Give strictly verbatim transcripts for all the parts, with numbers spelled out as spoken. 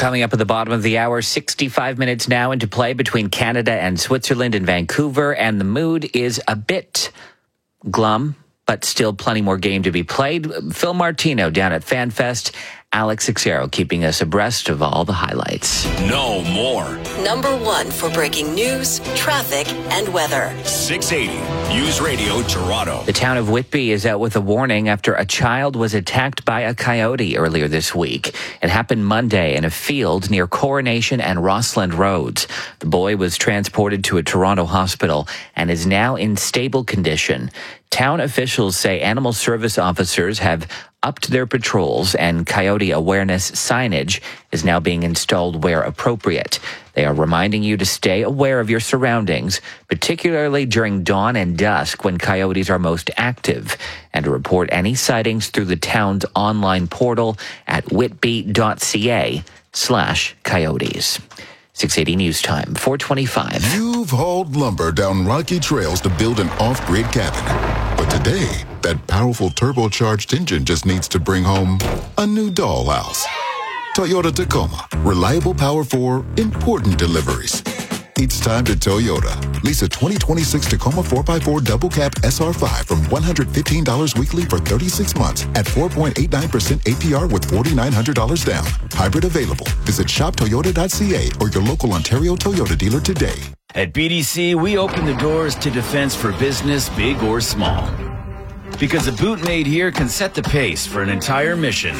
Coming up at the bottom of the hour, sixty-five minutes now into play between Canada and Switzerland in Vancouver, and the mood is a bit glum, but still plenty more game to be played. Phil Martino down at FanFest, Alex Xero keeping us abreast of all the highlights. No more. Number one for breaking news, traffic, and weather. six eighty News Radio Toronto. The town of Whitby is out with a warning after a child was attacked by a coyote earlier this week. It happened Monday in a field near Coronation and Rossland Roads. The boy was transported to a Toronto hospital and is now in stable condition. Town officials say animal service officers have upped their patrols and coyote awareness signage is now being installed where appropriate. They are reminding you to stay aware of your surroundings, particularly during dawn and dusk when coyotes are most active, and to report any sightings through the town's online portal at whitby.ca slash coyotes. six eighty News Time, four twenty-five. You've hauled lumber down rocky trails to build an off-grid cabin. But today, that powerful turbocharged engine just needs to bring home a new dollhouse. Toyota Tacoma. Reliable power for important deliveries. It's time to Toyota. Lease a twenty twenty-six Tacoma four by four Double Cab S R five from one hundred fifteen dollars weekly for thirty-six months at four point eight nine percent A P R with four thousand nine hundred dollars down. Hybrid available. Visit shop toyota dot c a or your local Ontario Toyota dealer today. At B D C, we open the doors to defense for business, big or small. Because a boot made here can set the pace for an entire mission.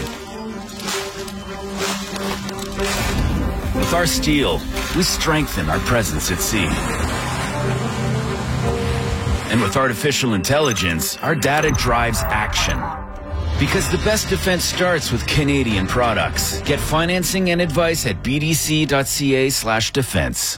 With our steel, we strengthen our presence at sea. And with artificial intelligence, our data drives action. Because the best defense starts with Canadian products. Get financing and advice at bdc.ca slash defense.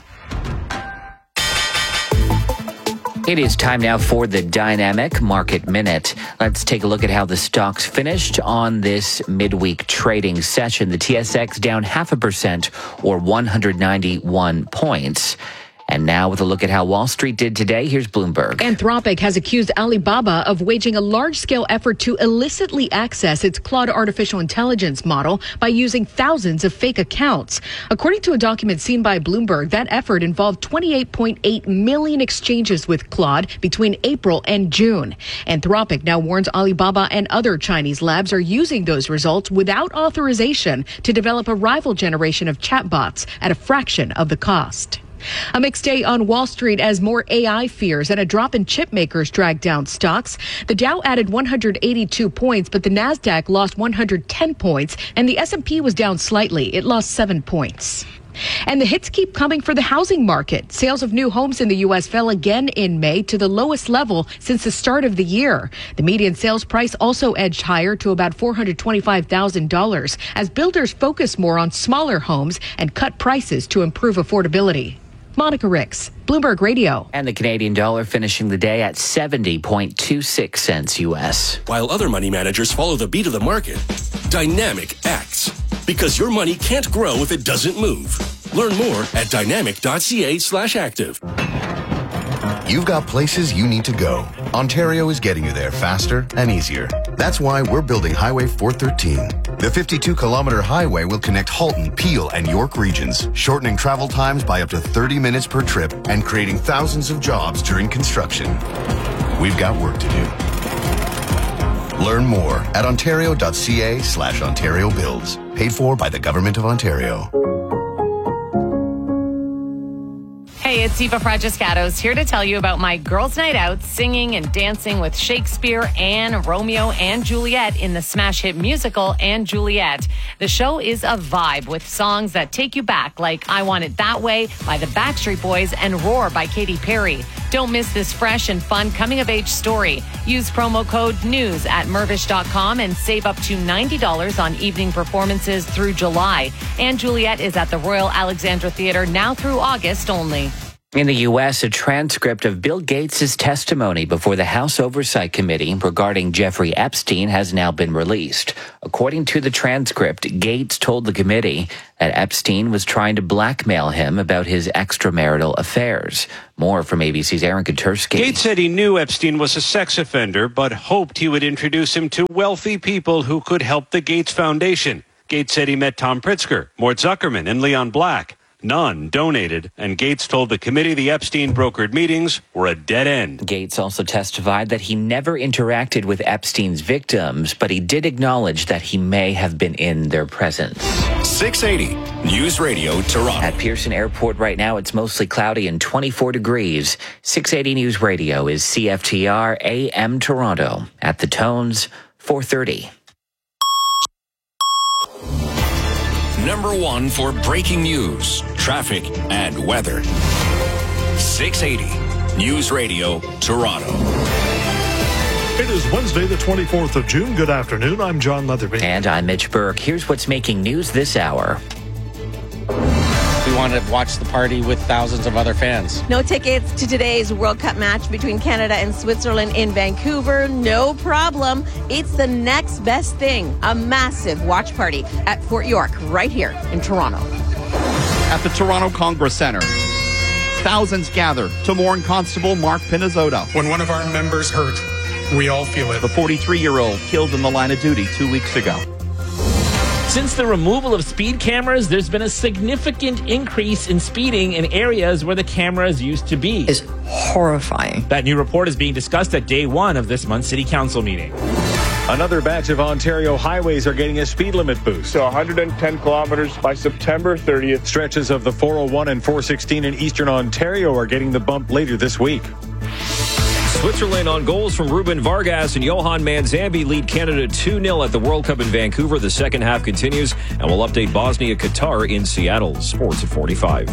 It is time now for the Dynamic Market Minute. Let's take a look at how the stocks finished on this midweek trading session. The T S X down half a percent or one hundred ninety-one points. And now with a look at how Wall Street did today, here's Bloomberg. Anthropic has accused Alibaba of waging a large-scale effort to illicitly access its Claude artificial intelligence model by using thousands of fake accounts. According to a document seen by Bloomberg, that effort involved twenty-eight point eight million exchanges with Claude between April and June. Anthropic now warns Alibaba and other Chinese labs are using those results without authorization to develop a rival generation of chatbots at a fraction of the cost. A mixed day on Wall Street as more A I fears and a drop in chip makers dragged down stocks. The Dow added one hundred eighty-two points, but the Nasdaq lost one hundred ten points, and the S and P was down slightly. It lost seven points. And the hits keep coming for the housing market. Sales of new homes in the U S fell again in May to the lowest level since the start of the year. The median sales price also edged higher to about four hundred twenty-five thousand dollars as builders focus more on smaller homes and cut prices to improve affordability. Monica Ricks, Bloomberg Radio. And the Canadian dollar finishing the day at seventy point two six cents U S. While other money managers follow the beat of the market, Dynamic acts. Because your money can't grow if it doesn't move. Learn more at dynamic.ca slash active. You've got places you need to go. Ontario is getting you there faster and easier. That's why we're building Highway four thirteen. The fifty-two kilometer highway will connect Halton, Peel, and York regions, shortening travel times by up to thirty minutes per trip and creating thousands of jobs during construction. We've got work to do. Learn more at ontario.ca slash Ontario Builds. Paid for by the Government of Ontario. Hey, it's Eva Fragiscatos here to tell you about my girls' night out singing and dancing with Shakespeare and Romeo and Juliet in the smash hit musical And Juliet. The show is a vibe with songs that take you back like I Want It That Way by the Backstreet Boys and Roar by Katy Perry. Don't miss this fresh and fun coming-of-age story. Use promo code NEWS at Mirvish dot com and save up to ninety dollars on evening performances through July. And Juliet is at the Royal Alexandra Theatre now through August only. In the U S, a transcript of Bill Gates' testimony before the House Oversight Committee regarding Jeffrey Epstein has now been released. According to the transcript, Gates told the committee that Epstein was trying to blackmail him about his extramarital affairs. More from A B C's Aaron Katursky. Gates said he knew Epstein was a sex offender, but hoped he would introduce him to wealthy people who could help the Gates Foundation. Gates said he met Tom Pritzker, Mort Zuckerman, and Leon Black. None donated, and Gates told the committee the Epstein brokered meetings were a dead end. Gates also testified that he never interacted with Epstein's victims, but he did acknowledge that he may have been in their presence. six eighty News Radio Toronto. At Pearson Airport right now, it's mostly cloudy and twenty-four degrees. six eighty News Radio is C F T R A M Toronto. At the Tones, four thirty. Number one for breaking news, traffic, and weather. six eighty News Radio Toronto. It is Wednesday, the twenty-fourth of June. Good afternoon. I'm John Leatherby. And I'm Mitch Burke. Here's what's making news this hour. We wanted to watch the party with thousands of other fans. No tickets to today's World Cup match between Canada and Switzerland in Vancouver. No problem. It's the next best thing. A massive watch party at Fort York right here in Toronto. At the Toronto Congress Centre, thousands gather to mourn Constable Mark Pinizzotto. When one of our members hurt, we all feel it. The forty-three-year-old killed in the line of duty two weeks ago. Since the removal of speed cameras, there's been a significant increase in speeding in areas where the cameras used to be. It's horrifying. That new report is being discussed at day one of this month's City Council meeting. Another batch of Ontario highways are getting a speed limit boost. So one hundred ten kilometers by September thirtieth. Stretches of the four oh one and four sixteen in Eastern Ontario are getting the bump later this week. Switzerland on goals from Ruben Vargas and Johan Manzambi lead Canada two nil at the World Cup in Vancouver. The second half continues, and we'll update Bosnia Qatar in Seattle. Sports at forty-five.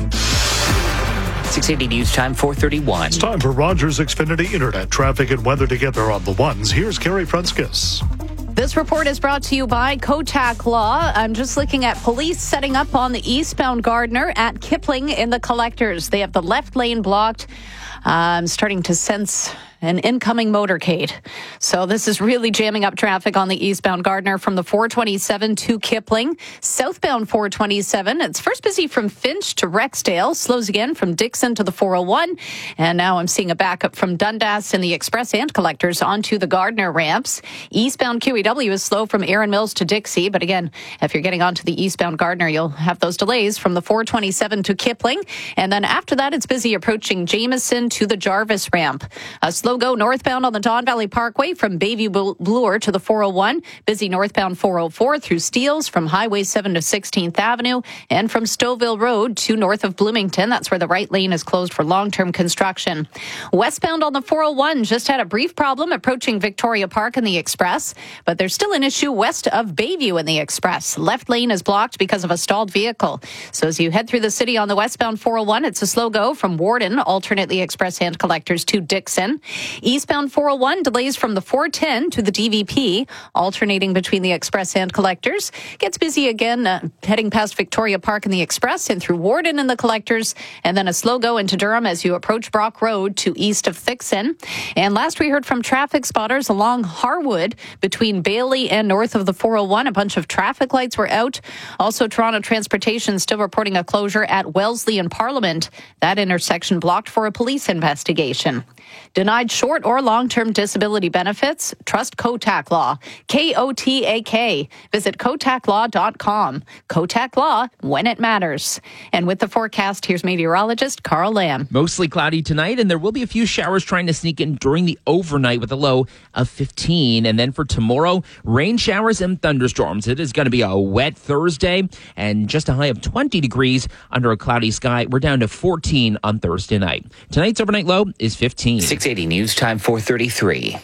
six eighty News Time, four thirty-one. It's time for Rogers Xfinity Internet traffic and weather together on the ones. Here's Carrie Prunskis. This report is brought to you by Kotak Law. I'm just looking at police setting up on the eastbound Gardiner at Kipling in the Collectors. They have the left lane blocked. I'm starting to sense an incoming motorcade. So this is really jamming up traffic on the eastbound Gardiner from the four twenty-seven to Kipling. Southbound four twenty-seven, it's first busy from Finch to Rexdale, slows again from Dixon to the four oh one. And now I'm seeing a backup from Dundas and the Express and Collectors onto the Gardiner ramps. Eastbound Q E W is slow from Erin Mills to Dixie. But again, if you're getting onto the eastbound Gardiner, you'll have those delays from the four twenty-seven to Kipling. And then after that, it's busy approaching Jameson to the Jarvis ramp. A slow go northbound on the Don Valley Parkway from Bayview Bloor to the four oh one. Busy northbound four oh four through Steeles from Highway seven to sixteenth Avenue and from Stouffville Road to north of Bloomington. That's where the right lane is closed for long-term construction. Westbound on the four oh one just had a brief problem approaching Victoria Park in the Express, but there's still an issue west of Bayview in the Express. Left lane is blocked because of a stalled vehicle. So as you head through the city on the westbound four oh one, it's a slow go from Warden, alternate the Express and Collectors to Dixon. Eastbound four oh one delays from the four ten to the D V P, alternating between the Express and Collectors. Gets busy again, uh, heading past Victoria Park in the Express and through Warden in the Collectors, and then a slow go into Durham as you approach Brock Road to east of Thixon. And last we heard from traffic spotters along Harwood between Bailey and north of the four oh one. A bunch of traffic lights were out. Also, Toronto Transportation still reporting a closure at Wellesley and Parliament. That intersection blocked for a police investigation. Denied short or long-term disability benefits? Trust Kotak Law. K O T A K. Visit kotak law dot com. Kotak Law, when it matters. And with the forecast, here's meteorologist Carl Lamb. Mostly cloudy tonight, and there will be a few showers trying to sneak in during the overnight with a low of fifteen. And then for tomorrow, rain showers and thunderstorms. It is going to be a wet Thursday and just a high of twenty degrees under a cloudy sky. We're down to fourteen on Thursday night. Tonight's overnight low is fifteen. six eighty News Time, four thirty-three.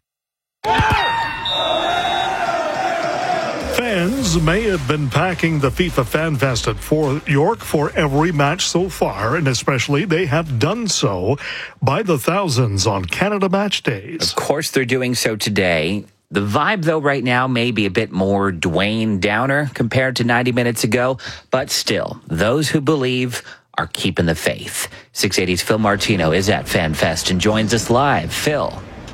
Fans may have been packing the FIFA Fan Fest at Fort York for every match so far, and especially they have done so by the thousands on Canada match days. Of course they're doing so today. The vibe, though, right now may be a bit more Dwayne Downer compared to ninety minutes ago, but still, those who believe are keeping the faith. six eighty's Phil Martino is at FanFest and joins us live. Phil.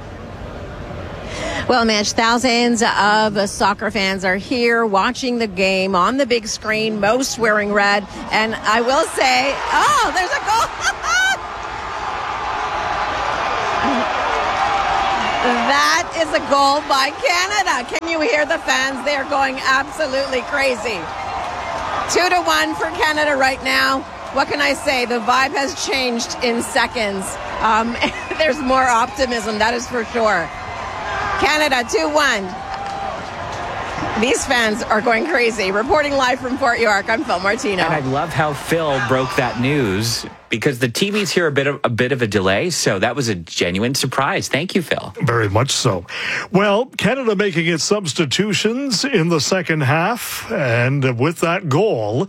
Well, Mitch, thousands of soccer fans are here watching the game on the big screen, most wearing red. And I will say, oh, there's a goal. That is a goal by Canada. Can you hear the fans? They are going absolutely crazy. Two to one for Canada right now. What can I say? The vibe has changed in seconds. Um, there's more optimism, that is for sure. Canada two one. These fans are going crazy. Reporting live from Fort York, I'm Phil Martino. And I love how Phil broke that news because the T Vs here a bit of a bit of a delay, so that was a genuine surprise. Thank you, Phil. Very much so. Well, Canada making its substitutions in the second half, and with that goal,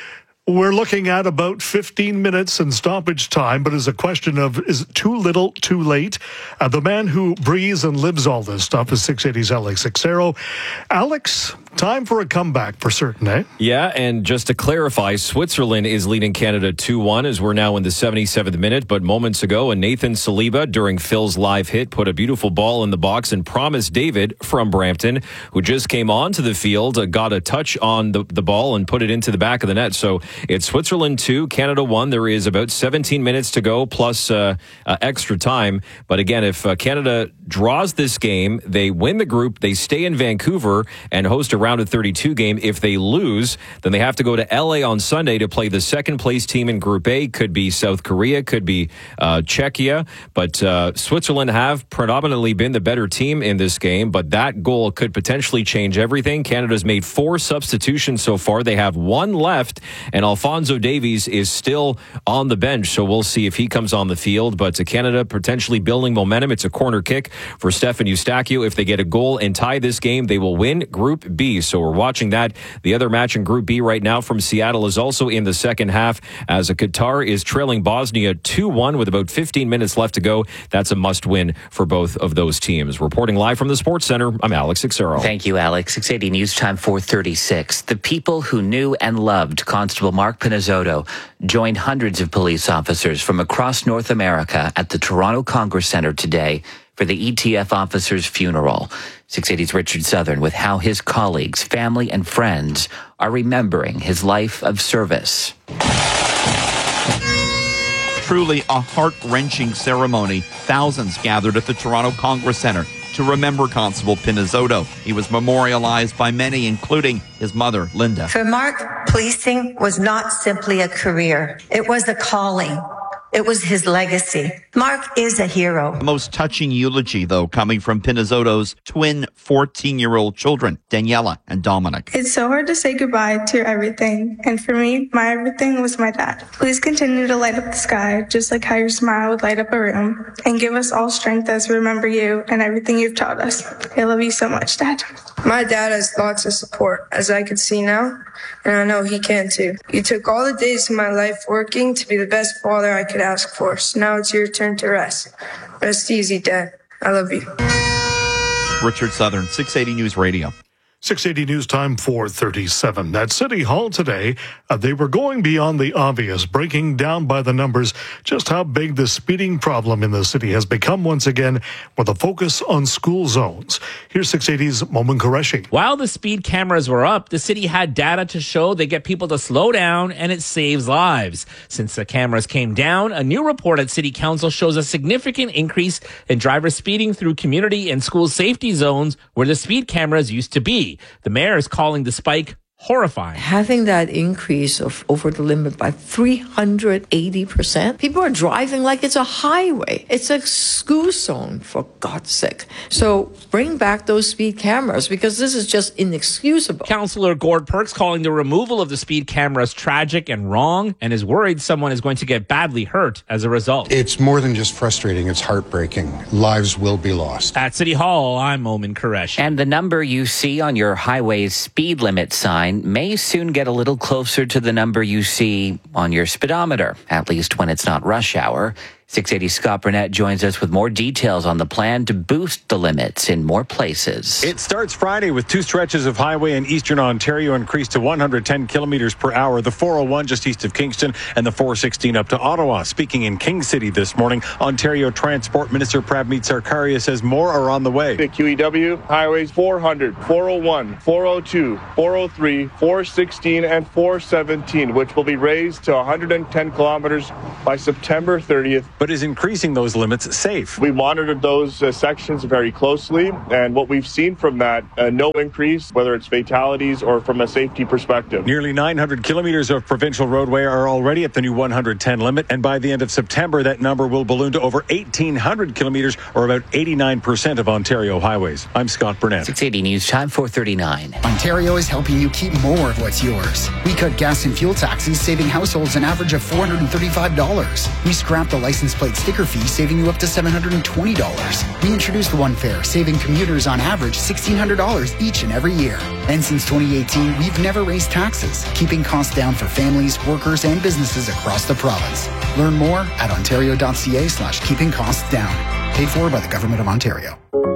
we're looking at about fifteen minutes in stoppage time, but it's a question of, is it too little, too late? Uh, the man who breathes and lives all this stuff is six eighty's Alex Ixero. Alex, time for a comeback for certain, eh? Yeah, and just to clarify, Switzerland is leading Canada two one as we're now in the seventy-seventh minute, but moments ago, a Nathan Saliba, during Phil's live hit, put a beautiful ball in the box and promised David from Brampton, who just came onto the field, uh, got a touch on the, the ball and put it into the back of the net. So it's Switzerland two, Canada one. There is about seventeen minutes to go plus uh, uh, extra time. But again, if uh, Canada draws this game, they win the group, they stay in Vancouver and host a round of thirty-two game. If they lose, then they have to go to L A on Sunday to play the second place team in Group A. Could be South Korea, could be uh, Czechia. But uh, Switzerland have predominantly been the better team in this game. But that goal could potentially change everything. Canada's made four substitutions so far. They have one left, and Alphonso Davies is still on the bench. So we'll see if he comes on the field. But to Canada potentially building momentum. It's a corner kick for Stefan Eustáquio. If they get a goal and tie this game, they will win Group B. So we're watching that. The other match in Group B right now from Seattle is also in the second half as Qatar is trailing Bosnia two one with about fifteen minutes left to go. That's a must-win for both of those teams. Reporting live from the Sports Center, I'm Alex Ixero. Thank you, Alex. six eighty News Time four thirty-six. The people who knew and loved Constable Mark Pinizzotto joined hundreds of police officers from across North America at the Toronto Congress Centre today for the E T F officer's funeral. six eighty's Richard Southern with how his colleagues, family, and friends are remembering his life of service. Truly a heart-wrenching ceremony. Thousands gathered at the Toronto Congress Centre to remember Constable Pinizzotto. He was memorialized by many, including his mother, Linda. For Mark, policing was not simply a career. It was a calling. It was his legacy. Mark is a hero. The most touching eulogy, though, coming from Pinizzotto's twin fourteen-year-old children, Daniela and Dominic. It's so hard to say goodbye to your everything. And for me, my everything was my dad. Please continue to light up the sky, just like how your smile would light up a room. And give us all strength as we remember you and everything you've taught us. I love you so much, Dad. My dad has lots of support, as I can see now. And I know he can too. You took all the days of my life working to be the best father I could ask for. So now it's your turn to rest. Rest easy, Dad. I love you. Richard Southern, six eighty News Radio. six eighty News Time four thirty-seven. At City Hall today, uh, they were going beyond the obvious, breaking down by the numbers just how big the speeding problem in the city has become once again, with a focus on school zones. Here's six eighty's Momin Qureshi. While the speed cameras were up, the city had data to show they get people to slow down and it saves lives. Since the cameras came down, a new report at City Council shows a significant increase in drivers speeding through community and school safety zones where the speed cameras used to be. The mayor is calling the spike horrifying. Having that increase of over the limit by three hundred eighty percent, people are driving like it's a highway. It's a school zone, for God's sake. So bring back those speed cameras, because this is just inexcusable. Councillor Gord Perks calling the removal of the speed cameras tragic and wrong, and is worried someone is going to get badly hurt as a result. It's more than just frustrating. It's heartbreaking. Lives will be lost. At City Hall, I'm Momin Qureshi. And the number you see on your highway's speed limit sign may soon get a little closer to the number you see on your speedometer, at least when it's not rush hour. six eighty Scott Burnett joins us with more details on the plan to boost the limits in more places. It starts Friday with two stretches of highway in eastern Ontario increased to one hundred ten kilometers per hour. The four oh one just east of Kingston and the four sixteen up to Ottawa. Speaking in King City this morning, Ontario Transport Minister Prabmeet Sarkaria says more are on the way. The Q E W highways four hundred, four oh one, four oh two, four oh three, four sixteen, and four seventeen, which will be raised to one hundred ten kilometers by September thirtieth. but is increasing those limits safe? We monitored those uh, sections very closely, and what we've seen from that, uh, no increase, whether it's fatalities or from a safety perspective. Nearly nine hundred kilometers of provincial roadway are already at the new one hundred ten limit, and by the end of September, that number will balloon to over eighteen hundred kilometers, or about eighty-nine percent of Ontario highways. I'm Scott Burnett. six eighty News Time, four thirty-nine. Ontario is helping you keep more of what's yours. We cut gas and fuel taxes, saving households an average of four hundred thirty-five dollars. We scrapped the license plate sticker fee, saving you up to seven hundred twenty dollars. We introduced the One Fare, saving commuters on average sixteen hundred dollars each and every year. And since twenty eighteen, we've never raised taxes, keeping costs down for families, workers, and businesses across the province. Learn more at ontario.ca slash keeping costs down. Paid for by the Government of Ontario.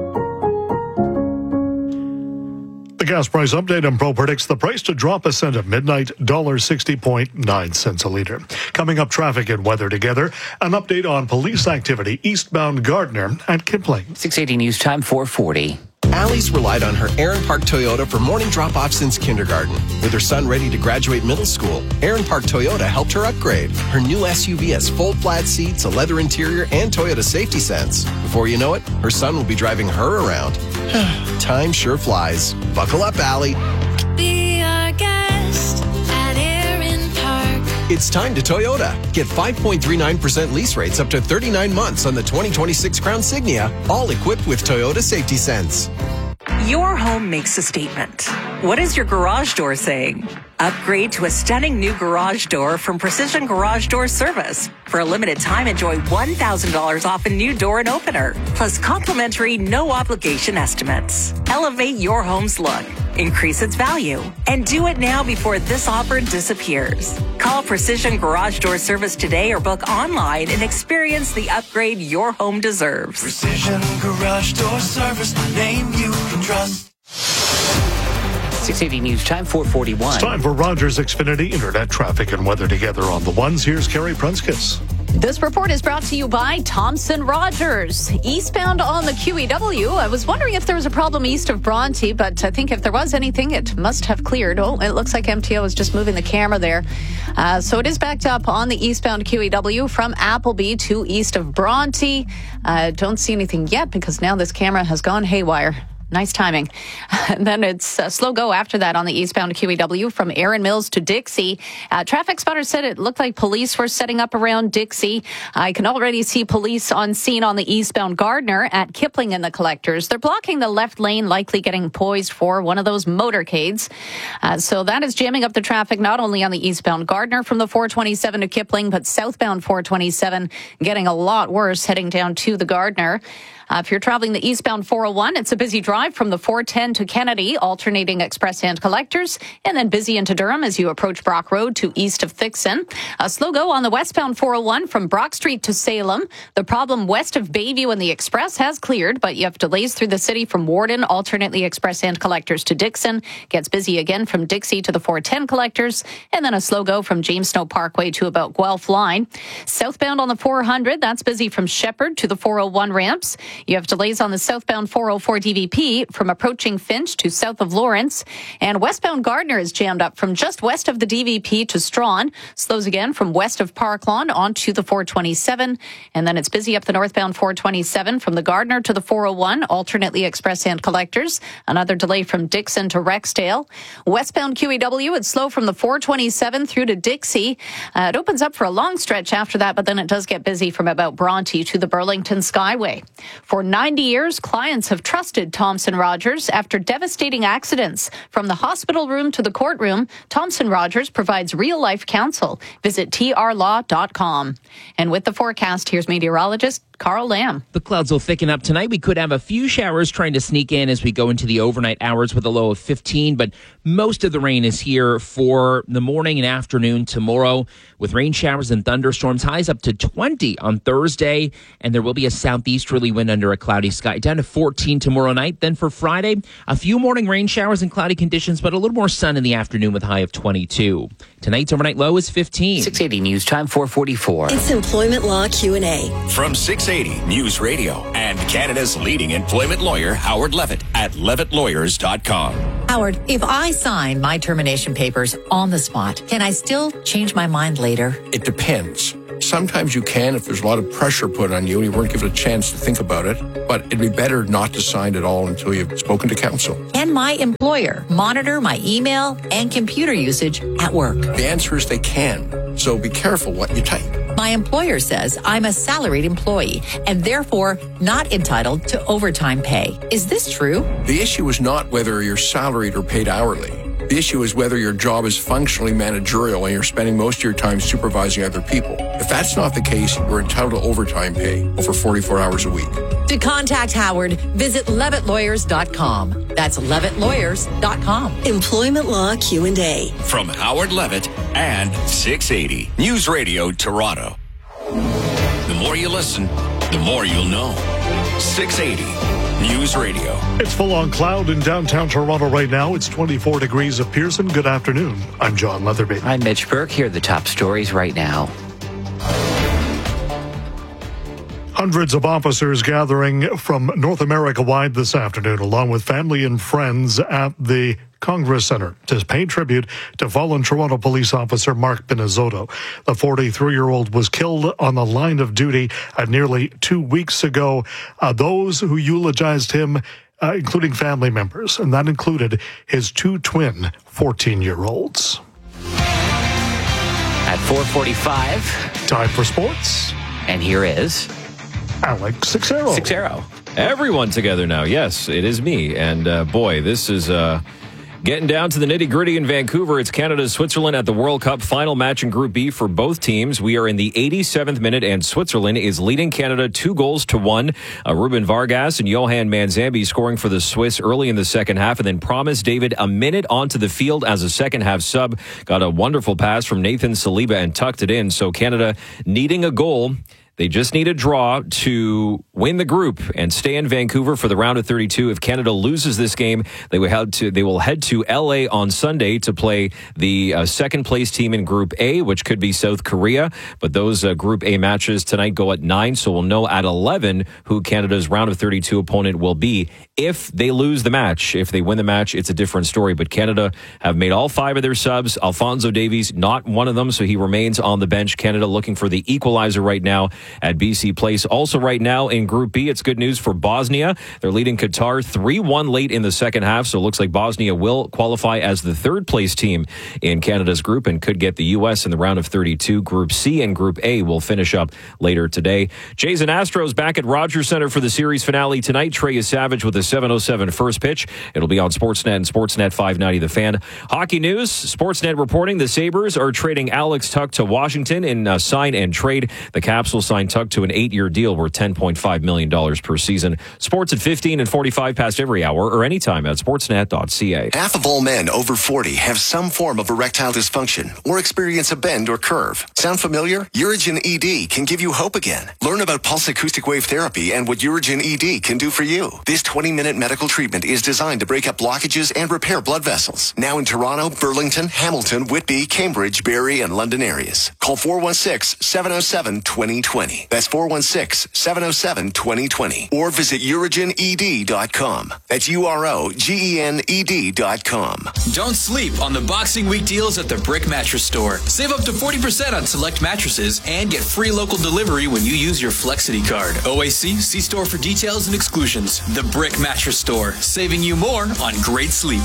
The gas price update. And Pro predicts the price to drop a cent at midnight, one dollar sixty point nine cents a litre. Coming up, traffic and weather together. An update on police activity eastbound Gardner at Kipling. six eighty News Time, four forty. Allie's relied on her Aaron Park Toyota for morning drop-off since kindergarten. With her son ready to graduate middle school, Aaron Park Toyota helped her upgrade. Her new S U V has full flat seats, a leather interior, and Toyota Safety Sense. Before you know it, her son will be driving her around. Time sure flies. Buckle up, Allie. Be our guest at Aaron Park. It's time to Toyota. Get five point three nine percent lease rates up to thirty-nine months on the twenty twenty-six Crown Signia, all equipped with Toyota Safety Sense. Your home makes a statement. What is your garage door saying? Upgrade to a stunning new garage door from Precision Garage Door Service. For a limited time, enjoy one thousand dollars off a new door and opener, plus complimentary no-obligation estimates. Elevate your home's look, increase its value, and do it now before this offer disappears. Call Precision Garage Door Service today or book online and experience the upgrade your home deserves. Precision Garage Door Service, the name you can trust. six eighty News Time, four forty-one. It's time for Rogers Xfinity Internet traffic and weather together on the ones. Here's Carrie Prunskis. This report is brought to you by Thompson Rogers. Eastbound on the Q E W. I was wondering if there was a problem east of Bronte, but I think if there was anything, it must have cleared. Oh, it looks like M T O is just moving the camera there. Uh, so it is backed up on the eastbound Q E W from Appleby to east of Bronte. I uh, don't see anything yet because now this camera has gone haywire. Nice timing. And then it's a slow go after that on the eastbound Q E W from Erin Mills to Dixie. Uh, traffic spotters said it looked like police were setting up around Dixie. I can already see police on scene on the eastbound Gardner at Kipling and the Collectors. They're blocking the left lane, likely getting poised for one of those motorcades. Uh, so that is jamming up the traffic not only on the eastbound Gardner from the four twenty-seven to Kipling, but southbound four twenty-seven getting a lot worse heading down to the Gardner. Uh, if you're traveling the eastbound four oh one, it's a busy drive from the four ten to Kennedy, alternating express and collectors, and then busy into Durham as you approach Brock Road to east of Thixon. A slow go on the westbound four oh one from Brock Street to Salem. The problem west of Bayview and the express has cleared, but you have delays through the city from Warden, alternately express and collectors to Dixon. Gets busy again from Dixie to the four ten collectors, and then a slow go from James Snow Parkway to about Guelph Line. Southbound on the four hundred, that's busy from Shepherd to the four oh one ramps. You have delays on the southbound four oh four D V P from approaching Finch to south of Lawrence. And westbound Gardner is jammed up from just west of the D V P to Strawn. Slows again from west of Park Lawn onto the four twenty-seven. And then it's busy up the northbound four twenty-seven from the Gardner to the four oh one, alternately express and collectors. Another delay from Dixon to Rexdale. Westbound Q E W, it's slow from the four twenty-seven through to Dixie. Uh, it opens up for a long stretch after that, but then it does get busy from about Bronte to the Burlington Skyway. For ninety years, clients have trusted Thompson Rogers after devastating accidents. From the hospital room to the courtroom, Thompson Rogers provides real-life counsel. Visit T R law dot com. And with the forecast, here's meteorologist Carl Lamb. The clouds will thicken up tonight. We could have a few showers trying to sneak in as we go into the overnight hours with a low of fifteen, but most of the rain is here for the morning and afternoon tomorrow with rain showers and thunderstorms. Highs up to twenty on Thursday, and there will be a southeasterly wind under a cloudy sky. Down to fourteen tomorrow night. Then for Friday, a few morning rain showers and cloudy conditions, but a little more sun in the afternoon with a high of twenty-two. Tonight's overnight low is fifteen. six eighty News Time, four forty-four. It's Employment Law Q and A. From six eighty News Radio and Canada's leading employment lawyer, Howard Levitt at levitt lawyers dot com. Howard, if I sign my termination papers on the spot, can I still change my mind later? It depends. Sometimes you can if there's a lot of pressure put on you and you weren't given a chance to think about it, but it'd be better not to sign it all until you've spoken to counsel. Can my employer monitor my email and computer usage at work? The answer is they can, so be careful what you type. My employer says I'm a salaried employee and therefore not entitled to overtime pay. Is this true? The issue is not whether you're salaried or paid hourly. The issue is whether your job is functionally managerial and you're spending most of your time supervising other people. If that's not the case, you're entitled to overtime pay over forty-four hours a week. To contact Howard, visit levitt lawyers dot com. That's levitt lawyers dot com. Employment Law Q and A. From Howard Levitt and six eighty News Radio Toronto. The more you listen, the more you'll know. six eighty News Radio. It's full on cloud in downtown Toronto right now. It's twenty-four degrees at Pearson. Good afternoon. I'm John Leatherby. I'm Mitch Burke. Here are the top stories right now. Hundreds of officers gathering from North America wide this afternoon, along with family and friends at the Congress Center to pay tribute to fallen Toronto police officer Mark Pinizzotto. The forty-three-year-old was killed on the line of duty uh, nearly two weeks ago. Uh, those who eulogized him, uh, including family members, and that included his two twin fourteen-year-olds. At four forty-five. Time for sports. And here is Alex Sixero. Sixero. Everyone together now. Yes, it is me. And uh, boy, this is uh, getting down to the nitty gritty in Vancouver. It's Canada-Switzerland at the World Cup final match in Group B for both teams. We are in the eighty-seventh minute, and Switzerland is leading Canada two goals to one. Uh, Ruben Vargas and Johan Manzambi scoring for the Swiss early in the second half, and then Promise David a minute onto the field as a second half sub. Got a wonderful pass from Nathan Saliba and tucked it in. So Canada needing a goal. They just need a draw to win the group and stay in Vancouver for the round of thirty-two. If Canada loses this game, they will head to, they will head to L A on Sunday to play the uh, second-place team in Group A, which could be South Korea. But those uh, Group A matches tonight go at nine, so we'll know at eleven who Canada's round of thirty-two opponent will be. If they lose the match, if they win the match, it's a different story. But Canada have made all five of their subs. Alphonso Davies, not one of them, so he remains on the bench. Canada looking for the equalizer right now at B C Place. Also right now in Group B, it's good news for Bosnia. They're leading Qatar three one late in the second half, so it looks like Bosnia will qualify as the third place team in Canada's group and could get the U S in the round of thirty-two. Group C and Group A will finish up later today. Jays and Astros back at Rogers Center for the series finale tonight. Trey is Savage with a seven oh seven first pitch. It'll be on Sportsnet and Sportsnet five ninety The Fan. Hockey news, Sportsnet reporting the Sabres are trading Alex Tuch to Washington in a sign and trade. The Caps will sign Tuch to an eight-year deal worth ten point five million dollars per season. Sports at fifteen and forty-five past every hour or anytime at sportsnet dot c a. Half of all men over forty have some form of erectile dysfunction or experience a bend or curve. Sound familiar? Urigen E D can give you hope again. Learn about pulse acoustic wave therapy and what Urigen E D can do for you. This twenty-minute medical treatment is designed to break up blockages and repair blood vessels. Now in Toronto, Burlington, Hamilton, Whitby, Cambridge, Barrie, and London areas. Call four one six, seven oh seven, two oh two oh. That's four one six, seven oh seven, two oh two oh. Or visit urigen e d dot com. That's U R O G E N E D dot com. Don't sleep on the Boxing Week deals at the Brick Mattress Store. Save up to forty percent on select mattresses and get free local delivery when you use your Flexity card. O A C, see store for details and exclusions. The Brick Mattress Store, saving you more on great sleep.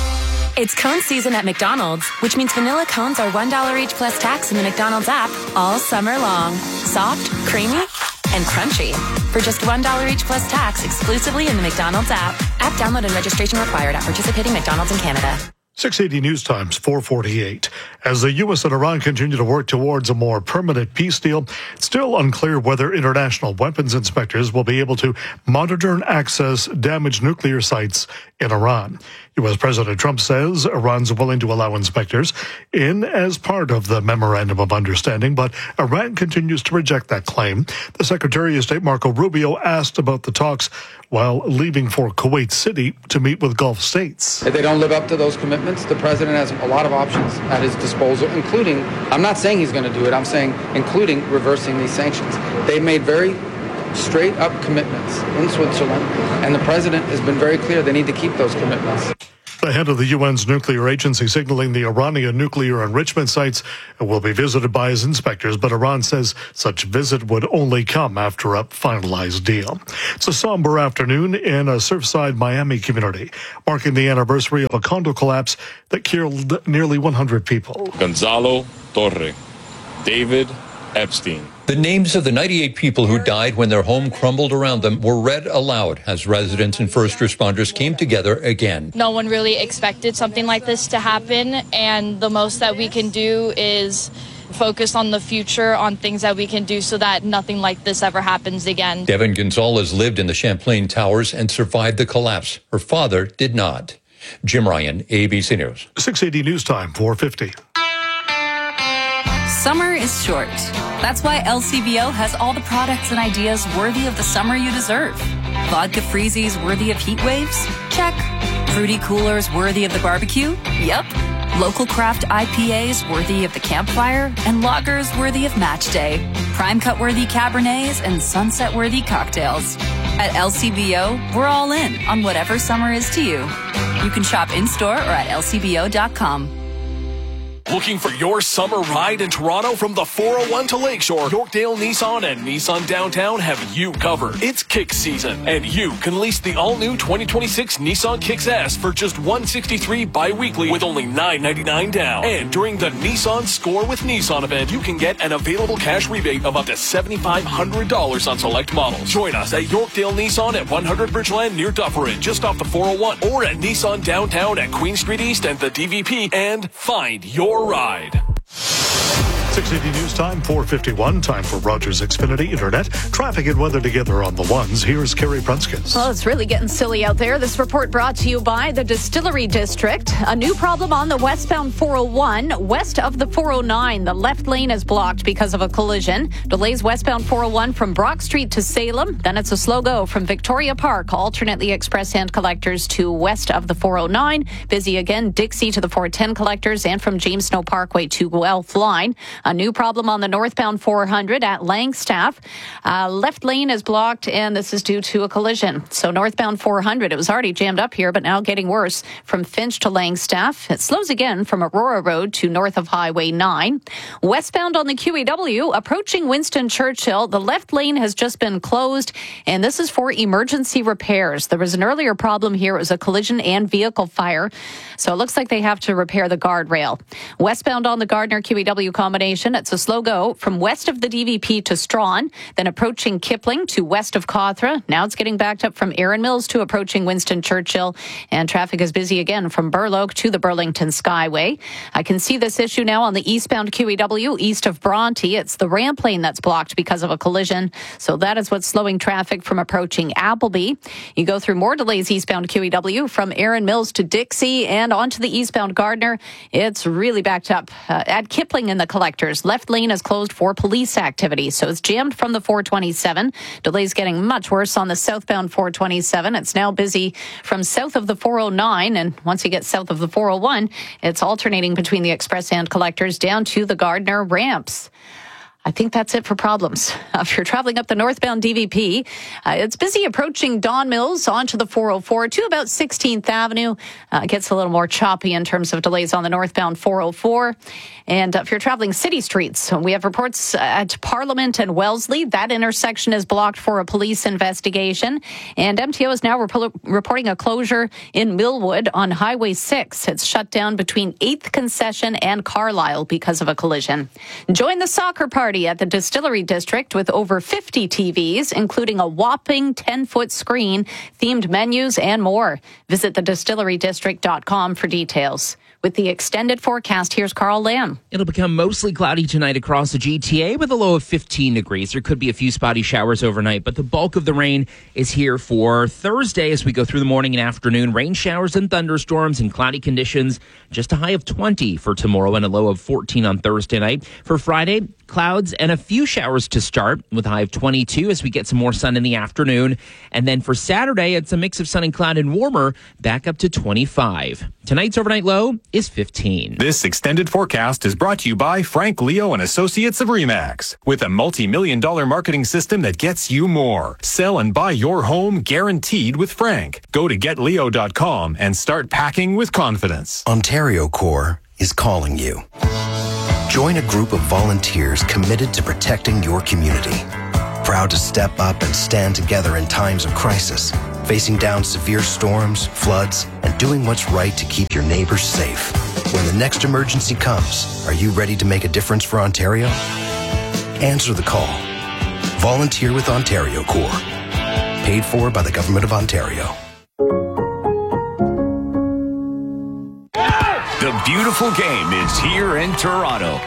It's cone season at McDonald's, which means vanilla cones are one dollar each plus tax in the McDonald's app all summer long. Soft, creamy, and crunchy. For just one dollar each plus tax exclusively in the McDonald's app. App download and registration required at participating McDonald's in Canada. six eighty News Times, four forty-eight. As the U S and Iran continue to work towards a more permanent peace deal, it's still unclear whether international weapons inspectors will be able to monitor and access damaged nuclear sites in Iran. U S President Trump says Iran's willing to allow inspectors in as part of the Memorandum of Understanding, but Iran continues to reject that claim. The Secretary of State, Marco Rubio, asked about the talks while leaving for Kuwait City to meet with Gulf states. If they don't live up to those commitments, the president has a lot of options at his disposal, including, I'm not saying he's going to do it, I'm saying including reversing these sanctions. They made very straight up commitments in Switzerland, and the president has been very clear they need to keep those commitments. ahead of the U N's nuclear agency signaling the Iranian nuclear enrichment sites will be visited by his inspectors, but Iran says such visit would only come after a finalized deal. It's a somber afternoon in a Surfside Miami community, marking the anniversary of a condo collapse that killed nearly one hundred people. Gonzalo Torre, David Epstein. The names of the ninety-eight people who died when their home crumbled around them were read aloud as residents and first responders came together again. No one really expected something like this to happen, and the most that we can do is focus on the future, on things that we can do so that nothing like this ever happens again. Devin Gonzalez lived in the Champlain Towers and survived the collapse. Her father did not. Jim Ryan, A B C News. six eighty News Time, four fifty. Summer is short. That's why L C B O has all the products and ideas worthy of the summer you deserve. Vodka freezies worthy of heat waves? Check. Fruity coolers worthy of the barbecue? Yep. Local craft I P As worthy of the campfire? And lagers worthy of match day. Prime cut worthy Cabernets and sunset worthy cocktails. At L C B O, we're all in on whatever summer is to you. You can shop in-store or at L C B O dot com. Looking for your summer ride in Toronto from the four oh one to Lakeshore? Yorkdale Nissan and Nissan Downtown have you covered. It's Kick season, and you can lease the all-new twenty twenty-six Nissan Kicks S for just one hundred sixty-three dollars bi-weekly with only nine ninety-nine down. And during the Nissan Score with Nissan event, you can get an available cash rebate of up to seven thousand five hundred dollars on select models. Join us at Yorkdale Nissan at one hundred Bridgeland near Dufferin, just off the four oh one, or at Nissan Downtown at Queen Street East and the D V P, and find your ride. six eighty News Time, four fifty-one. Time for Rogers Xfinity Internet. Traffic and weather together on the ones. Here's Carrie Prunskis. Well, it's really getting silly out there. This report brought to you by the Distillery District. A new problem on the westbound four oh one. West of the four oh nine, the left lane is blocked because of a collision. Delays westbound four oh one from Brock Street to Salem. Then it's a slow go from Victoria Park, alternately express hand collectors to west of the four oh nine. Busy again, Dixie to the four ten collectors, and from James Snow Parkway to Guelph Line. A new problem on the northbound four hundred at Langstaff. Uh, left lane is blocked, and this is due to a collision. So northbound four hundred, it was already jammed up here, but now getting worse from Finch to Langstaff. It slows again from Aurora Road to north of Highway nine. Westbound on the Q E W, approaching Winston Churchill, the left lane has just been closed, and this is for emergency repairs. There was an earlier problem here. It was a collision and vehicle fire. So it looks like they have to repair the guardrail. Westbound on the Gardner Q E W combination, it's a slow go from west of the D V P to Strawn, then approaching Kipling to west of Cawthra. Now it's getting backed up from Erin Mills to approaching Winston Churchill, and traffic is busy again from Burloak to the Burlington Skyway. I can see this issue now on the eastbound Q E W east of Bronte. It's the ramp lane that's blocked because of a collision, so that is what's slowing traffic from approaching Appleby. You go through more delays eastbound Q E W from Erin Mills to Dixie and onto the eastbound Gardner. It's really backed up uh, at Kipling in the collectors. Left lane is closed for police activity, so it's jammed from the four twenty-seven. Delays getting much worse on the southbound four twenty-seven. It's now busy from south of the four oh nine, and once you get south of the four oh one, it's alternating between the express and collectors down to the Gardner ramps. I think that's it for problems. Uh, if you're traveling up the northbound D V P, uh, it's busy approaching Don Mills onto the four oh four to about sixteenth Avenue. Uh, it gets a little more choppy in terms of delays on the northbound four oh four. And uh, if you're traveling city streets, we have reports at Parliament and Wellesley. That intersection is blocked for a police investigation. And M T O is now rep- reporting a closure in Millwood on Highway six. It's shut down between eighth Concession and Carlisle because of a collision. Join the soccer party at the Distillery District with over fifty T Vs, including a whopping ten-foot screen, themed menus, and more. Visit the distillery district dot com for details. With the extended forecast, here's Carl Lamb. It'll become mostly cloudy tonight across the G T A with a low of fifteen degrees. There could be a few spotty showers overnight, but the bulk of the rain is here for Thursday as we go through the morning and afternoon. Rain showers and thunderstorms and cloudy conditions. Just a high of twenty for tomorrow and a low of fourteen on Thursday night. For Friday, clouds and a few showers to start with a high of twenty-two as we get some more sun in the afternoon. And then for Saturday, it's a mix of sun and cloud and warmer, back up to twenty-five. Tonight's overnight low is fifteen. This extended forecast is brought to you by Frank Leo and Associates of Remax. With a multi-million dollar marketing system that gets you more. Sell and buy your home guaranteed with Frank. Go to get leo dot com and start packing with confidence. Ontario Corps is calling you. Join a group of volunteers committed to protecting your community. Proud to step up and stand together in times of crisis, facing down severe storms, floods, and doing what's right to keep your neighbors safe. When the next emergency comes, are you ready to make a difference for Ontario? Answer the call. Volunteer with Ontario Corps. Paid for by the Government of Ontario. The beautiful game is here in Toronto.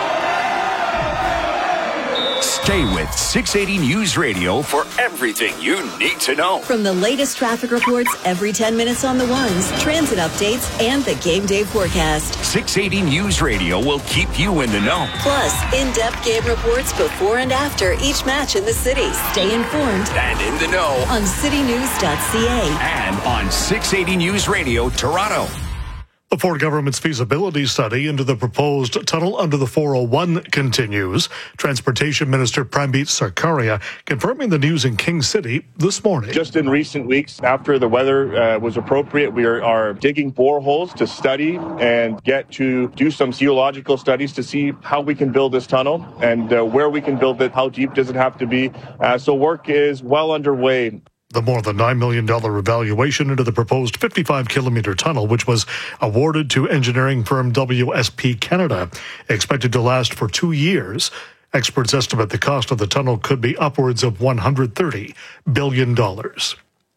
Stay with six eighty News Radio for everything you need to know. From the latest traffic reports every ten minutes on the ones, transit updates, and the game day forecast. six eighty News Radio will keep you in the know. Plus, in-depth game reports before and after each match in the city. Stay informed and in the know on city news dot c a and on six eighty News Radio Toronto. The Ford government's feasibility study into the proposed tunnel under the four oh one continues. Transportation Minister Prambeet Sarkaria confirming the news in King City this morning. Just in recent weeks, after the weather uh, was appropriate, we are, are digging boreholes to study and get to do some geological studies to see how we can build this tunnel and uh, where we can build it, how deep does it have to be. Uh, so work is well underway. The more than nine million dollars evaluation into the proposed fifty-five kilometer tunnel, which was awarded to engineering firm W S P Canada, expected to last for two years. Experts estimate the cost of the tunnel could be upwards of one hundred thirty billion dollars.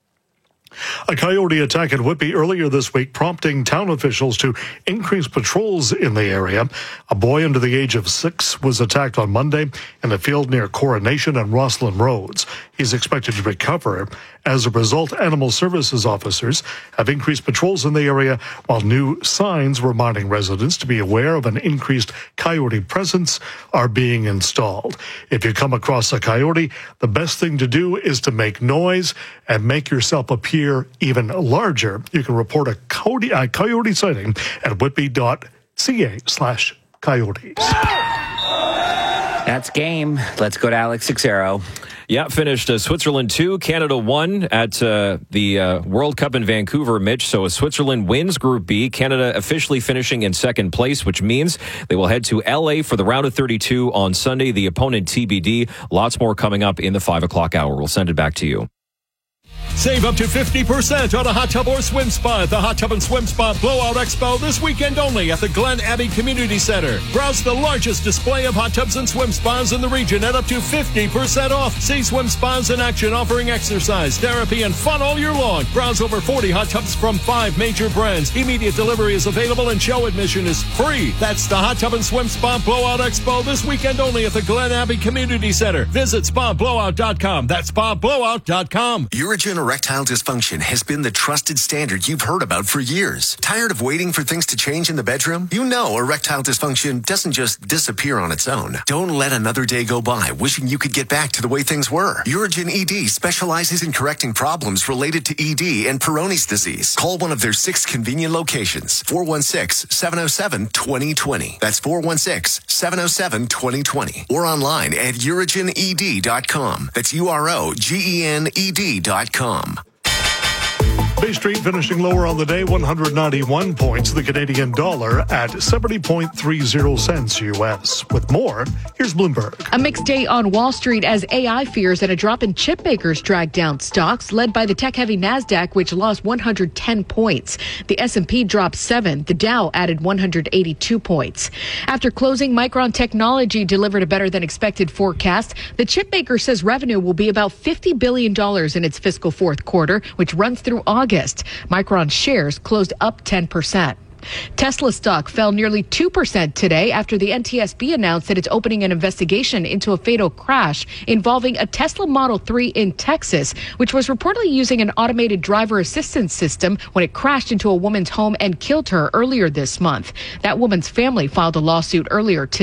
A coyote attack in Whitby earlier this week, prompting town officials to increase patrols in the area. A boy under the age of six was attacked on Monday in a field near Coronation and Rosslyn Roads. He's expected to recover. As a result, animal services officers have increased patrols in the area, while new signs reminding residents to be aware of an increased coyote presence are being installed. If you come across a coyote, the best thing to do is to make noise and make yourself appear even larger. You can report a coyote, a coyote sighting at whitby dot c a slash coyotes. That's game. Let's go to Alex Sixero. Yeah, finished uh, Switzerland two, Canada one at uh, the uh, World Cup in Vancouver, Mitch. So Switzerland wins Group B, Canada officially finishing in second place, which means they will head to L A for the round of thirty-two on Sunday. The opponent T B D. Lots more coming up in the five o'clock hour. We'll send it back to you. Save up to fifty percent on a hot tub or swim spa at the Hot Tub and Swim Spa Blowout Expo this weekend only at the Glen Abbey Community Center. Browse the largest display of hot tubs and swim spas in the region at up to fifty percent off. See swim spas in action offering exercise, therapy, and fun all year long. Browse over forty hot tubs from five major brands. Immediate delivery is available and show admission is free. That's the Hot Tub and Swim Spa Blowout Expo this weekend only at the Glen Abbey Community Center. Visit spa blowout dot com. That's spa blowout dot com. Urogyn erectile dysfunction has been the trusted standard you've heard about for years. Tired of waiting for things to change in the bedroom? You know erectile dysfunction doesn't just disappear on its own. Don't let another day go by wishing you could get back to the way things were. Urogyn E D specializes in correcting problems related to E D and Peyronie's disease. Call one of their six convenient locations. four one six, seven oh seven, two oh two oh. That's four one six, seven oh seven, two oh two oh. Or online at urogyn e d dot com. That's U R O G E N E D dot com. Bay Street finishing lower on the day, one hundred ninety-one points. The Canadian dollar at seventy point three zero cents U S. With more, here's Bloomberg. A mixed day on Wall Street as A I fears and a drop in chip makers dragged down stocks, led by the tech-heavy NASDAQ, which lost one hundred ten points. The S and P dropped seven. The Dow added one hundred eighty-two points. After closing, Micron Technology delivered a better-than-expected forecast. The chip maker says revenue will be about fifty billion dollars in its fiscal fourth quarter, which runs through August. Micron shares closed up ten percent. Tesla stock fell nearly two percent today after the N T S B announced that it's opening an investigation into a fatal crash involving a Tesla Model three in Texas, which was reportedly using an automated driver assistance system when it crashed into a woman's home and killed her earlier this month. That woman's family filed a lawsuit earlier today.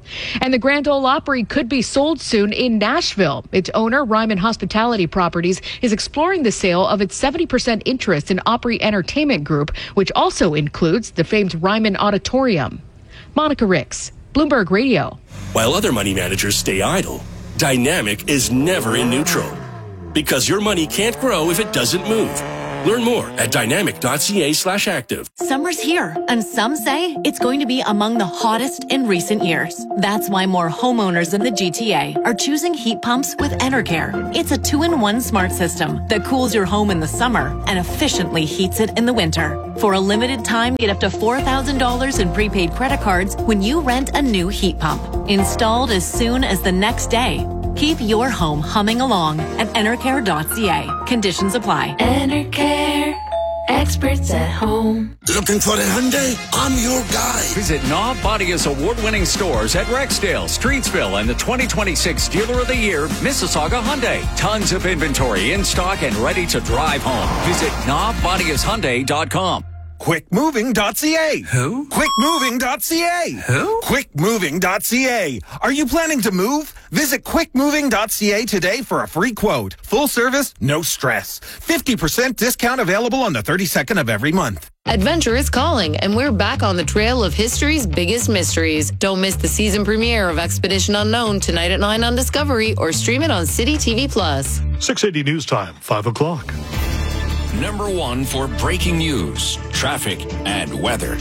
And the Grand Ole Opry could be sold soon in Nashville. Its owner, Ryman Hospitality Properties, is exploring the sale of its seventy percent interest in Opry Entertainment Group, which also includes the famed Ryman Auditorium. Monica Ricks, Bloomberg Radio. While other money managers stay idle, Dynamic is never in neutral. Because your money can't grow if it doesn't move. Learn more at dynamic.ca slash active. Summer's here, and some say it's going to be among the hottest in recent years. That's why more homeowners in the G T A are choosing heat pumps with Enercare. It's a two-in-one smart system that cools your home in the summer and efficiently heats it in the winter. For a limited time, get up to four thousand dollars in prepaid credit cards when you rent a new heat pump. Installed as soon as the next day. Keep your home humming along at enercare dot c a. Conditions apply. Enercare. Experts at home. Looking for a Hyundai? I'm your guy. Visit Knob Bodia's award-winning stores at Rexdale, Streetsville, and the twenty twenty-six Dealer of the Year, Mississauga Hyundai. Tons of inventory in stock and ready to drive home. Visit knob bodias hyundai dot com. quick moving dot c a. Who? quick moving dot c a. Who? quick moving dot c a. Are you planning to move? Visit quick moving dot c a today for a free quote. Full service, no stress. fifty percent discount available on the thirty-second of every month. Adventure is calling, and we're back on the trail of history's biggest mysteries. Don't miss the season premiere of Expedition Unknown tonight at nine on Discovery, or stream it on City T V Plus. six eighty News Time, five o'clock. Number one for breaking news, traffic, and weather.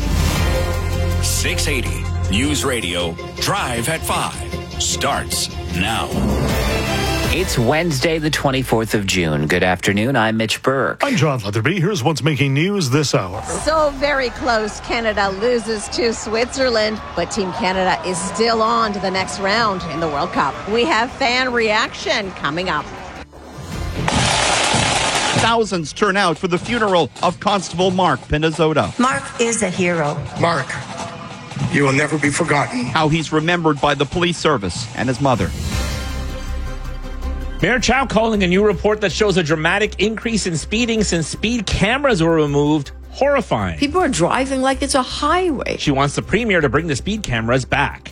six eighty News Radio, Drive at five, starts now. It's Wednesday, the twenty-fourth of June. Good afternoon. I'm Mitch Burke. I'm John Leatherby. Here's what's making news this hour. So very close. Canada loses to Switzerland, but Team Canada is still on to the next round in the World Cup. We have fan reaction coming up. Thousands turn out for the funeral of Constable Mark Pinizzota. Mark is a hero. Mark, you will never be forgotten. How he's remembered by the police service and his mother. Mayor Chow calling a new report that shows a dramatic increase in speeding since speed cameras were removed horrifying. People are driving like it's a highway. She wants the premier to bring the speed cameras back.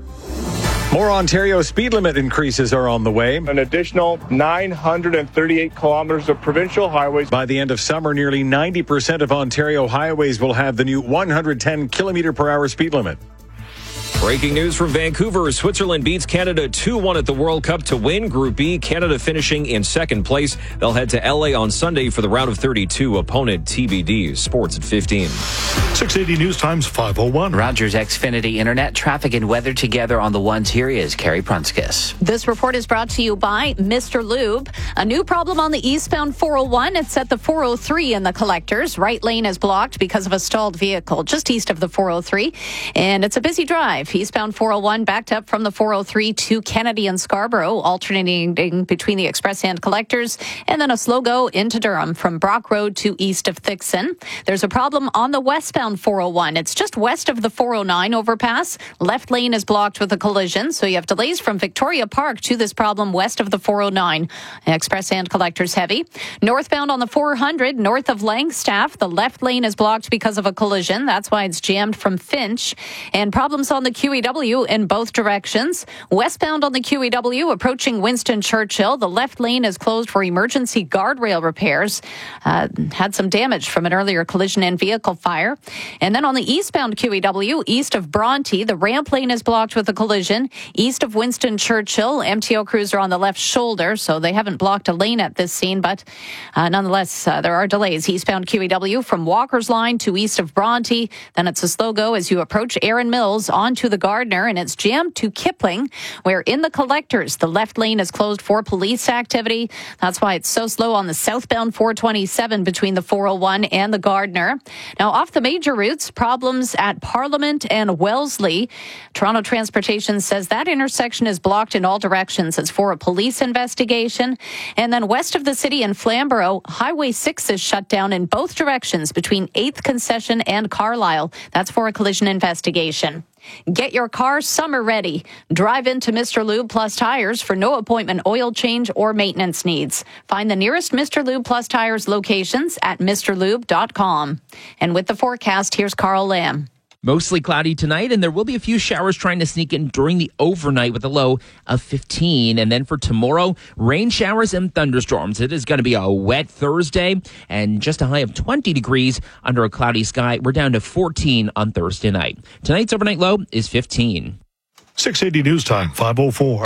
More Ontario speed limit increases are on the way. An additional nine hundred thirty-eight kilometers of provincial highways. By the end of summer, nearly ninety percent of Ontario highways will have the new one hundred ten kilometer per hour speed limit. Breaking news from Vancouver. Switzerland beats Canada two one at the World Cup to win Group B. Canada finishing in second place. They'll head to L A on Sunday for the round of thirty-two. Opponent T B D. Sports at fifteen. six eighty News Times five oh one. Rogers Xfinity Internet, traffic and weather together on the ones. Here is Carrie Prunskis. This report is brought to you by Mister Lube. A new problem on the eastbound four oh one. It's at the four oh three in the collectors. Right lane is blocked because of a stalled vehicle just east of the four oh three. And it's a busy drive. Eastbound four oh one backed up from the four oh three to Kennedy and Scarborough, alternating between the express and collectors, and then a slow go into Durham from Brock Road to east of Thixon. There's a problem on the westbound four oh one. It's just west of the four oh nine overpass. Left lane is blocked with a collision, so you have delays from Victoria Park to this problem west of the four oh nine. Express and collectors heavy. Northbound on the four hundred, north of Langstaff, the left lane is blocked because of a collision. That's why it's jammed from Finch. And problems on the Q E W in both directions. Westbound on the Q E W approaching Winston Churchill. The left lane is closed for emergency guardrail repairs. Uh, had some damage from an earlier collision and vehicle fire. And then on the eastbound Q E W, east of Bronte, the ramp lane is blocked with a collision. East of Winston Churchill, M T O crews are on the left shoulder, so they haven't blocked a lane at this scene, but uh, nonetheless, uh, there are delays. Eastbound Q E W from Walker's Line to east of Bronte. Then it's a slow go as you approach Erin Mills onto the Gardner, and it's jammed to Kipling, where in the collectors, the left lane is closed for police activity. That's why it's so slow on the southbound four twenty-seven between the four oh one and the Gardner. Now, off the major routes, problems at Parliament and Wellesley. Toronto Transportation says that intersection is blocked in all directions. It's for a police investigation. And then west of the city in Flamborough, Highway six is shut down in both directions between eighth Concession and Carlisle. That's for a collision investigation. Get your car summer ready. Drive into Mister Lube Plus Tires for no appointment oil change or maintenance needs. Find the nearest Mister Lube Plus Tires locations at Mr Lube dot com. And with the forecast, here's Carl Lamb. Mostly cloudy tonight, and there will be a few showers trying to sneak in during the overnight with a low of fifteen. And then for tomorrow, rain showers and thunderstorms. It is going to be a wet Thursday and just a high of twenty degrees under a cloudy sky. We're down to fourteen on Thursday night. Tonight's overnight low is fifteen. six eighty News Time, five oh four.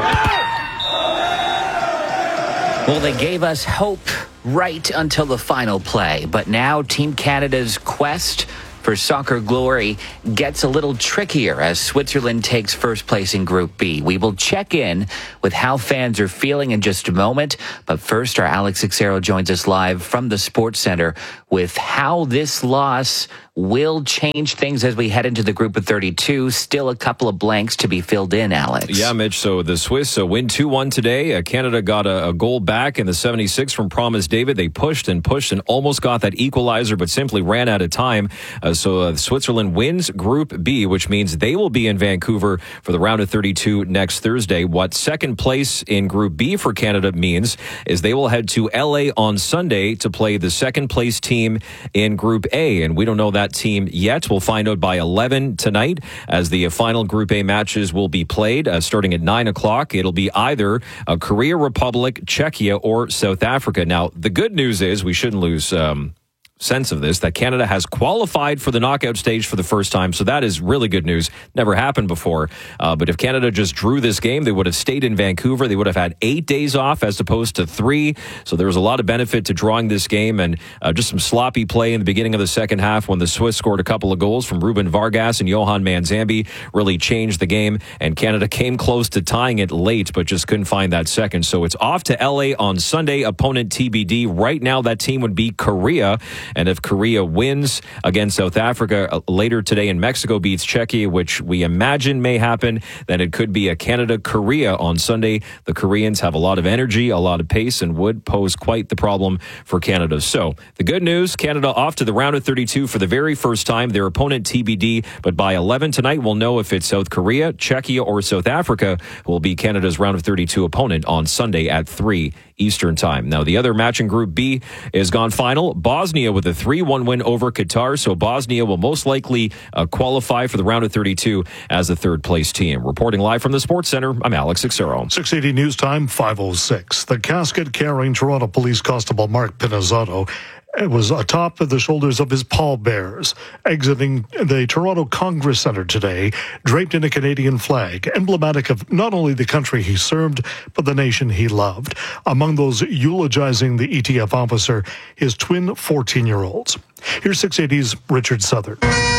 Well, they gave us hope right until the final play, but now Team Canada's quest for soccer glory gets a little trickier as Switzerland takes first place in Group B. We will check in with how fans are feeling in just a moment, but first our Alex Ixero joins us live from the Sports Center with how this loss will change things as we head into the group of thirty-two. Still a couple of blanks to be filled in, Alex. Yeah, Mitch. So the Swiss uh, win two one today. Uh, Canada got a, a goal back in the seventy-six from Promise David. They pushed and pushed and almost got that equalizer, but simply ran out of time. Uh, so uh, Switzerland wins Group B, which means they will be in Vancouver for the round of thirty-two next Thursday. What second place in Group B for Canada means is they will head to L A on Sunday to play the second place team in Group A, and we don't know that team yet. We'll find out by eleven tonight as the final Group A matches will be played uh, starting at nine o'clock. It'll be either uh, Korea, Republic, Czechia, or South Africa. Now, the good news is we shouldn't lose um, sense of this, that Canada has qualified for the knockout stage for the first time. So that is really good news. Never happened before. Uh, but if Canada just drew this game, they would have stayed in Vancouver. They would have had eight days off as opposed to three. So there was a lot of benefit to drawing this game, and uh, just some sloppy play in the beginning of the second half when the Swiss scored a couple of goals from Ruben Vargas and Johan Manzambi really changed the game, and Canada came close to tying it late but just couldn't find that second. So it's off to L A on Sunday. Opponent T B D. Right now that team would be Korea. And if Korea wins against South Africa later today and Mexico beats Czechia, which we imagine may happen, then it could be a Canada-Korea on Sunday. The Koreans have a lot of energy, a lot of pace, and would pose quite the problem for Canada. So the good news, Canada off to the round of thirty-two for the very first time. Their opponent T B D, but by eleven tonight we'll know if it's South Korea, Czechia, or South Africa who will be Canada's round of thirty-two opponent on Sunday at three Eastern Time. Now the other match in Group B is gone final. Bosnia with a three one win over Qatar, so Bosnia will most likely uh, qualify for the round of thirty-two as the third place team. Reporting live from the Sports Center, I'm Alex Ixero. six eighty News Time, five oh six. The casket-carrying Toronto Police Constable Mark Pinizzotto was atop of the shoulders of his pallbearers, exiting the Toronto Congress Centre today, draped in a Canadian flag, emblematic of not only the country he served, but the nation he loved. Among those eulogizing the E T F officer, his twin fourteen-year-olds. Here's six eighty's Richard Southern.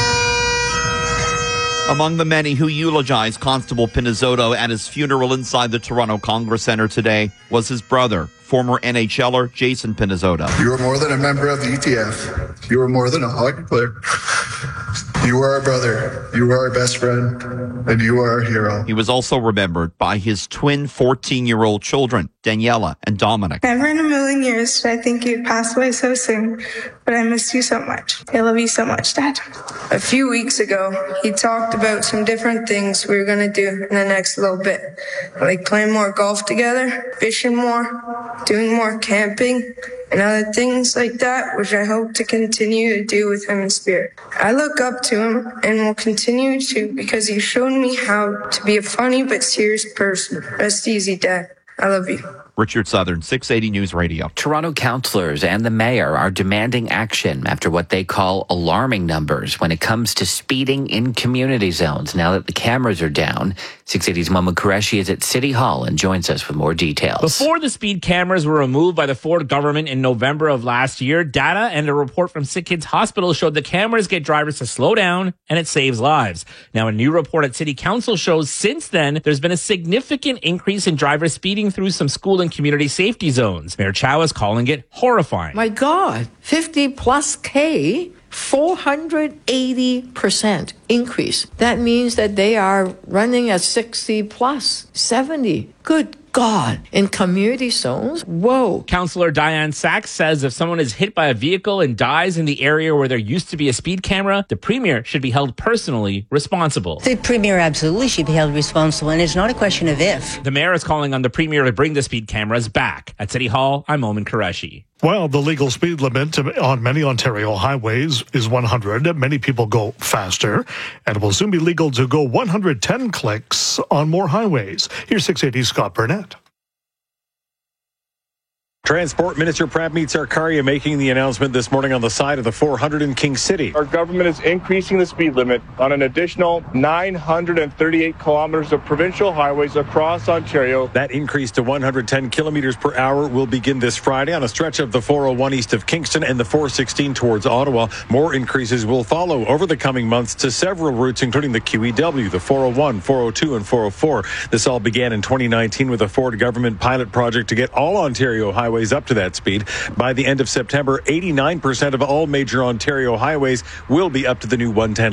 Among the many who eulogized Constable Pinizzotto at his funeral inside the Toronto Congress Centre today was his brother, former N H L er Jason Pinizzotto. You were more than a member of the E T F. You were more than a hockey player. You were our brother. You were our best friend. And you are our hero. He was also remembered by his twin fourteen-year-old children, Daniela and Dominic. Never in a million years did I think you'd pass away so soon, but I miss you so much. I love you so much, Dad. A few weeks ago, he talked about some different things we were going to do in the next little bit, like playing more golf together, fishing more, doing more camping, and other things like that, which I hope to continue to do with him in spirit. I look up to him and will continue to because he showed me how to be a funny but serious person. Rest easy, Dad. I love you. Richard Southern, six eighty News Radio. Toronto councillors and the mayor are demanding action after what they call alarming numbers when it comes to speeding in community zones. Now that the cameras are down, six eighty's Momo Qureshi is at City Hall and joins us with more details. Before the speed cameras were removed by the Ford government in November of last year, data and a report from Sick Kids Hospital showed the cameras get drivers to slow down and it saves lives. Now, a new report at City Council shows since then there's been a significant increase in drivers speeding through some school and community safety zones. Mayor Chow is calling it horrifying. My God, fifty plus K, four hundred eighty percent increase. That means that they are running at sixty plus, seventy. Good God. In community zones? Whoa. Councillor Diane Sachs says if someone is hit by a vehicle and dies in the area where there used to be a speed camera, the Premier should be held personally responsible. The Premier absolutely should be held responsible, and it's not a question of if. The Mayor is calling on the Premier to bring the speed cameras back. At City Hall, I'm Momo Qureshi. Well, the legal speed limit on many Ontario highways is one hundred. Many people go faster, and it will soon be legal to go one hundred ten clicks on more highways. Here's six eighty Scott Burnett. Transport Minister Pramit Sarkaria making the announcement this morning on the side of the four hundred in King City. Our government is increasing the speed limit on an additional nine hundred thirty-eight kilometers of provincial highways across Ontario. That increase to one hundred ten kilometers per hour will begin this Friday on a stretch of the four oh one east of Kingston and the four sixteen towards Ottawa. More increases will follow over the coming months to several routes, including the Q E W, the four oh one, four oh two, and four oh four. This all began in twenty nineteen with a Ford government pilot project to get all Ontario highways up to that speed. By the end of September, eighty-nine percent of all major Ontario highways will be up to the new one ten